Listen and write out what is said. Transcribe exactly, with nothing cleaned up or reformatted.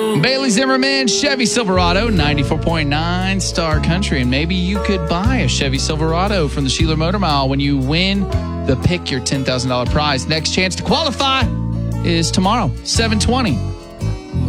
Bailey Zimmerman, Chevy Silverado, ninety-four point nine Star Country. And maybe you could buy a Chevy Silverado from the Sheeler Motor Mile when you win the Pick Your ten thousand dollars prize. Next chance to qualify is tomorrow, seven twenty.